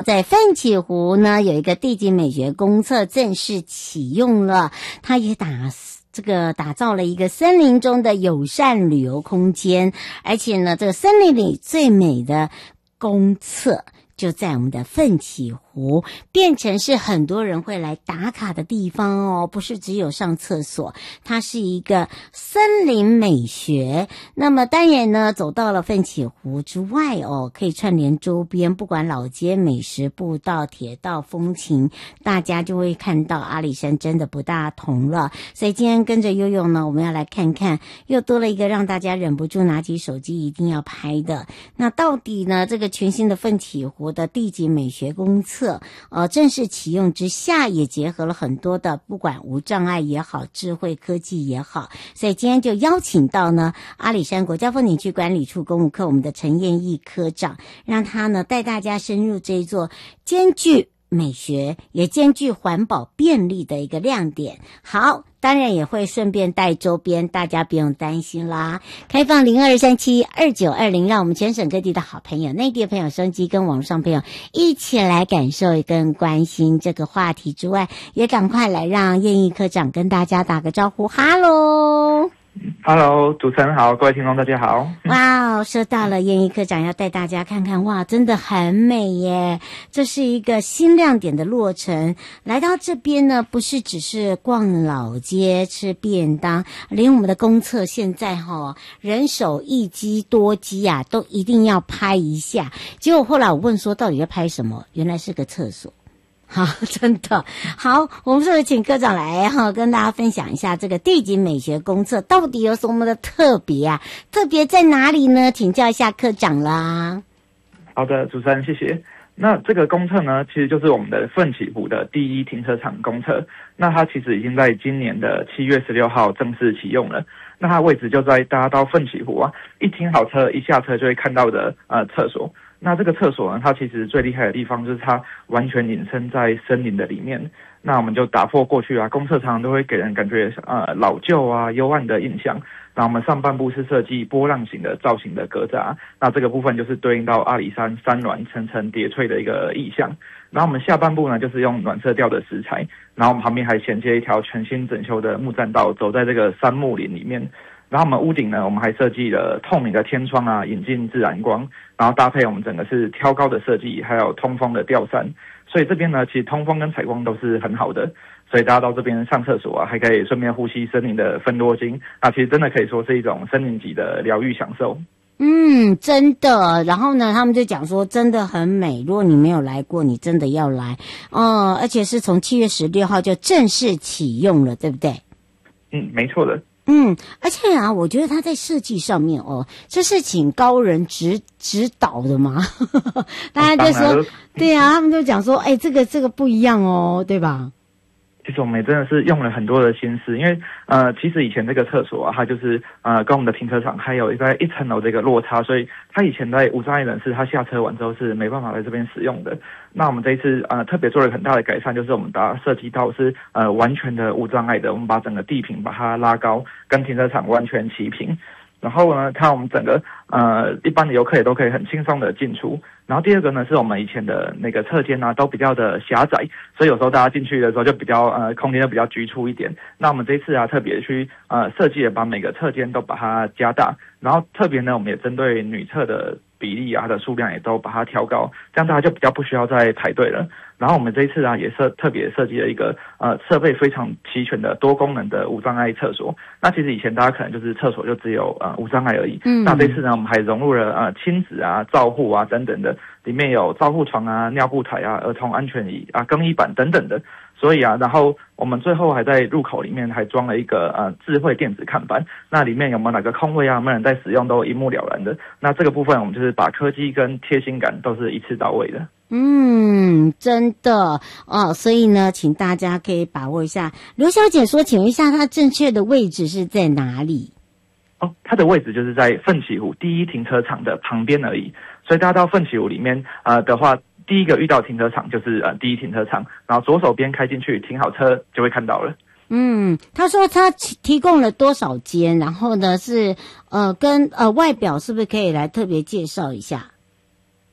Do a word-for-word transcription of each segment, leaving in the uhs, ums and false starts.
在奋起湖呢有一个地景美学公厕正式启用了，它也打这个打造了一个森林中的友善旅游空间，而且呢，这个森林里最美的公厕就在我们的奋起湖，变成是很多人会来打卡的地方哦，不是只有上厕所，它是一个森林美学。那么当然呢，走到了奋起湖之外哦，可以串联周边，不管老街、美食、步道、铁道、风情，大家就会看到阿里山真的不大同了。所以今天跟着悠悠呢，我们要来看看，又多了一个让大家忍不住拿起手机一定要拍的。那到底呢，这个全新的奋起湖的地景美学公厕呃，正式启用之下，也结合了很多的不管无障碍也好，智慧科技也好，所以今天就邀请到呢阿里山国家风景区管理处公务科我们的陈彦义科长，让他呢带大家深入这一座兼具美学也兼具环保便利的一个亮点。好，当然也会顺便带周边，大家不用担心啦。开放零二三七二九二零，让我们全省各地的好朋友、内地的朋友、收音机跟网络上朋友一起来感受跟关心这个话题之外，也赶快来让彦义科长跟大家打个招呼。哈喽 Hello， 主持人好，各位听众大家好。 哇，说到了彦义科长要带大家看看，哇，真的很美耶！这是一个新亮点的落成。来到这边呢，不是只是逛老街吃便当，连我们的公厕现在哈、哦、人手一机多机啊，都一定要拍一下。结果后来我问说，到底要拍什么？原来是个厕所。好，真的好，我们是不是请科长来哈，跟大家分享一下这个地景美学公厕到底有什么的特别啊？特别在哪里呢？请教一下科长啦。 好的，主持人谢谢。那这个公厕呢，其实就是我们的奋起湖的第一停车场公厕。那它其实已经在今年的七月十六号正式启用了。那它位置就在大家到奋起湖啊，一停好车一下车就会看到的呃厕所。那这个厕所呢，它其实最厉害的地方就是它完全隐身在森林的里面。那我们就打破过去啊，公厕常常都会给人感觉呃老旧啊、幽暗的印象。那我们上半部是设计波浪形的造型的格栅，那这个部分就是对应到阿里山山峦层层叠翠的一个意象。然后我们下半部呢，就是用暖色调的石材，然后我们旁边还衔接一条全新整修的木栈道，走在这个杉木林里面。然后我们屋顶呢，我们还设计了透明的天窗啊，引进自然光，然后搭配我们整个是挑高的设计，还有通风的吊扇，所以这边呢，其实通风跟采光都是很好的，所以大家到这边上厕所啊，还可以顺便呼吸森林的芬多精啊，其实真的可以说是一种森林级的疗愈享受。 嗯，真的。然后呢，他们就讲说真的很美，如果你没有来过，你真的要来哦、呃，而且是从七月十六号就正式启用了，对不对？ 嗯，没错的。 嗯，而且啊，我觉得他在设计上面哦，这是请高人指指导的嘛，大家就说，哦、对啊，他们就讲说，哎，这个这个不一样哦，对吧？ 其实我们也真的是用了很多的心思，因为呃，其实以前这个厕所啊，它就是呃跟我们的停车场还有在一层楼这个落差，所以它以前在无障碍人士他下车完之后是没办法来这边使用的。那我们这一次呃特别做了很大的改善，就是我们把它设计到是呃完全的无障碍的，我们把整个地坪把它拉高，跟停车场完全齐平。然后呢，看我们整个呃一般的游客也都可以很轻松的进出。然后第二个呢，是我们以前的那个侧间啊，都比较的狭窄，所以有时候大家进去的时候就比较呃空间就比较局促一点。那我们这一次啊，特别去呃设计了把每个侧间都把它加大，然后特别呢，我们也针对女厕的比例啊的数量也都把它调高，这样大家就比较不需要再排队了。然后我们这一次啊，也设特别设计了一个呃设备非常齐全的多功能的无障碍厕所。那其实以前大家可能就是厕所就只有呃无障碍而已，嗯，那这次呢，我们还融入了呃亲子啊、照护啊等等的，里面有照护床啊、尿布台啊、儿童安全椅啊、更衣板等等的。所以啊，然后我们最后还在入口里面还装了一个呃智慧电子看板，那里面有没有哪个空位啊，有没有人在使用都一目了然的。那这个部分我们就是把科技跟贴心感都是一次到位的。 嗯，真的哦，所以呢，请大家可以把握一下。刘小姐说，请问一下，它正确的位置是在哪里？ 哦，它的位置就是在奋起湖第一停车场的旁边而已，所以大家到奋起湖里面呃的话，第一个遇到停车场就是呃第一停车场，然后左手边开进去停好车就会看到了。 嗯，他说他提供了多少间，然后呢是呃跟呃外表是不是可以来特别介绍一下？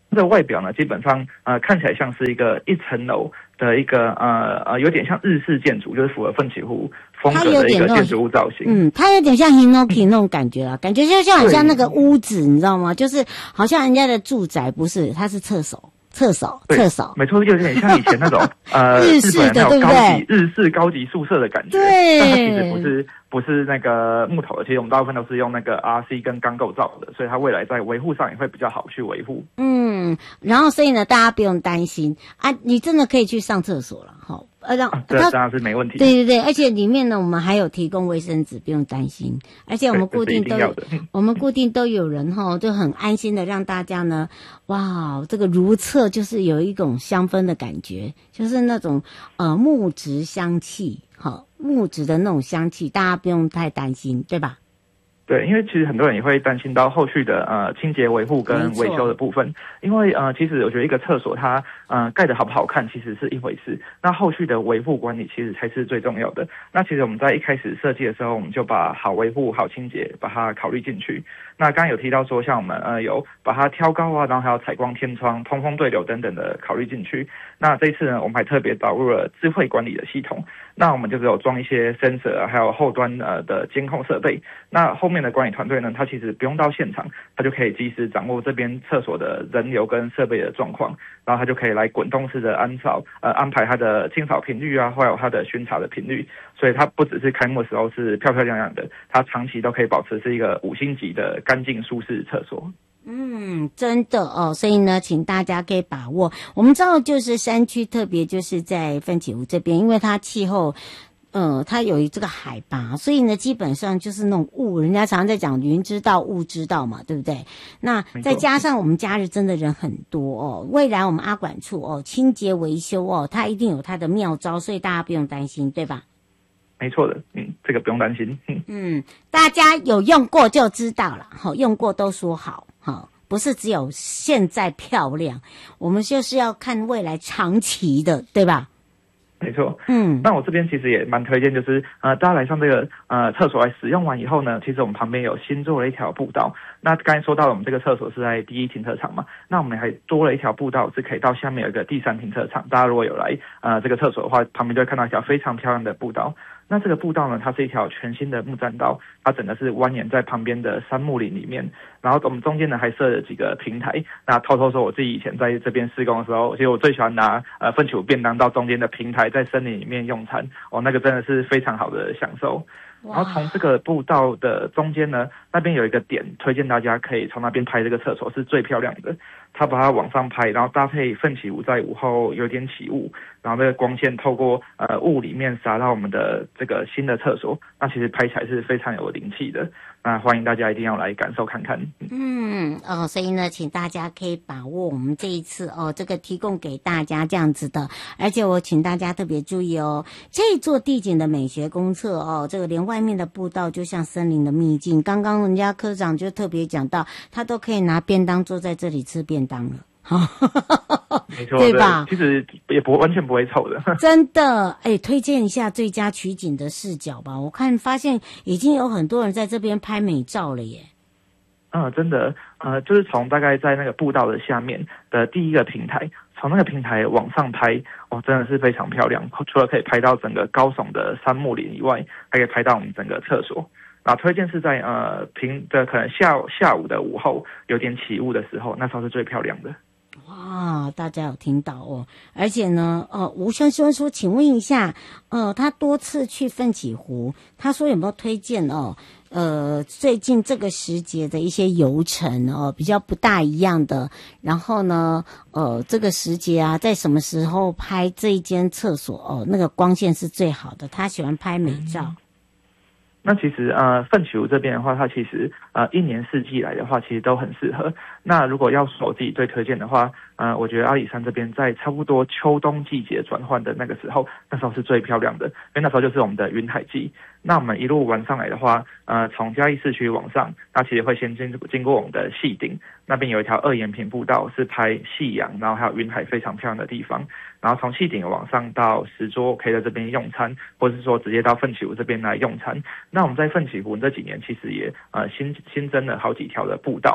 它的外表呢，基本上呃看起来像是一个一层楼的一个呃呃有点像日式建筑，就是符合奋起湖风格的一个建筑物造型。 嗯，它有点像 Hinoki 那种感觉啊，感觉就像很像那个屋子，你知道吗？就是好像人家的住宅，不是，它是厕所。厕所，厕所， 没错，有点像以前那种呃日式的，对不对？ 日式高级宿舍的感觉。 对， 但它其实不是不是那个木头的，其实我们大部分都是用那个 R C 跟钢构造的，所以它未来在维护上也会比较好去维护。 嗯，然后所以呢，大家不用担心啊，你真的可以去上厕所了，哈。呃，让、 啊、这当然是没问题。 对对对，而且里面呢，我们还有提供卫生纸，不用担心。而且我们固定都有，我们固定都有人哈，就很安心的让大家呢，哇，这个如厕就是有一种香氛的感觉，就是那种呃木质香气，哈，木质的那种香气，大家不用太担心，对吧？ 对，因为其实很多人也会担心到后续的呃清洁维护跟维修的部分，因为呃其实我觉得一个厕所它呃盖得好不好看其实是一回事，那后续的维护管理其实才是最重要的。那其实我们在一开始设计的时候，我们就把好维护、好清洁把它考虑进去。那刚刚有提到说，像我们呃有把它挑高啊，然后还有采光天窗、通风对流等等的考虑进去。那这一次呢，我们还特别导入了智慧管理的系统。那我们就是有装一些 sensor 啊，还有后端呃的监控设备。那后面的管理团队呢，它其实不用到现场，它就可以及时掌握这边厕所的人流跟设备的状况，然后它就可以来滚动式的安扫呃安排它的清扫频率啊，或有它的巡查的频率。所以它不只是开幕的时候是漂漂亮亮的，它长期都可以保持是一个五星级的干净舒适厕所。 嗯，真的哦，所以呢，请大家可以把握。我们知道，就是山区，特别就是在奋起湖这边，因为它气候，呃，它有这个海拔，所以呢，基本上就是那种雾，人家常常在讲云知道，雾知道嘛，对不对？那再加上我们假日真的人很多哦，未来我们阿管处哦，清洁维修哦，它一定有它的妙招，所以大家不用担心，对吧？ 没错的，嗯，这个不用担心。嗯， 嗯，大家有用过就知道了，好，用过都说好，好，不是只有现在漂亮，我们就是要看未来长期的，对吧？ 没错， 嗯， 那我这边其实也蛮推荐，就是呃，大家来上这个呃厕所来使用完以后呢，其实我们旁边有新做了一条步道。那刚才说到了，我们这个厕所是在第一停车场嘛，那我们还多了一条步道，是可以到下面有一个第三停车场。大家如果有来呃这个厕所的话，旁边就会看到一条非常漂亮的步道。那这个步道呢，它是一条全新的木栈道，它整个是蜿蜒在旁边的杉木林里面。然后我们中间呢还设了几个平台。那偷偷说，我自己以前在这边施工的时候，其实我最喜欢拿呃奋起湖便当到中间的平台，在森林里面用餐。哦，那个真的是非常好的享受。然后从这个步道的中间呢，那边有一个点，推荐大家可以从那边拍这个厕所是最漂亮的。他把它往上拍，然后搭配奋起湖在午后有点起雾，然后那个光线透过呃雾里面洒到我们的这个新的厕所，那其实拍起来是非常有灵气的。那欢迎大家一定要来感受看看。 嗯，哦，所以呢，请大家可以把握我们这一次哦，这个提供给大家这样子的，而且我请大家特别注意哦，这座地景的美学公厕哦，这个连外面的步道就像森林的秘境。刚刚人家科长就特别讲到，他都可以拿便当坐在这里吃便当了。 没错， 对吧？ 其实也不完全不会臭的。 真的，哎，推荐一下最佳取景的视角吧。我看发现已经有很多人在这边拍美照了耶。 嗯，真的，呃，就是从大概在那个步道的下面的第一个平台，从那个平台往上拍，哦，真的是非常漂亮。除了可以拍到整个高耸的杉木林以外，还可以拍到我们整个厕所。然后推荐是在呃平的可能下午下午的午后有点起雾的时候，那时候是最漂亮的。 哇，大家有听到哦！而且呢，呃，吴先生说，请问一下，呃，他多次去奋起湖，他说有没有推荐哦？呃，最近这个时节的一些游程哦，比较不大一样的。然后呢，呃，这个时节啊，在什么时候拍这一间厕所哦？那个光线是最好的，他喜欢拍美照。嗯， 那其实呃，奋起湖这边的话，它其实呃一年四季来的话，其实都很适合。那如果要说我自己最推荐的话，呃，我觉得阿里山这边在差不多秋冬季节转换的那个时候，那时候是最漂亮的，因为那时候就是我们的云海季。那我们一路玩上来的话，呃，从嘉义市区往上，那其实会先经经过我们的细顶，那边有一条二延平步道，是拍夕阳，然后还有云海非常漂亮的地方。然后从细顶往上到石桌，可以在这边用餐，或者是说直接到奋起湖这边来用餐。那我们在奋起湖这几年其实也呃新新增了好几条的步道。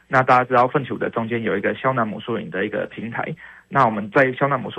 那大家知道奋起湖的中间有一个肖南姆树林的一个平台，那我们在肖南姆树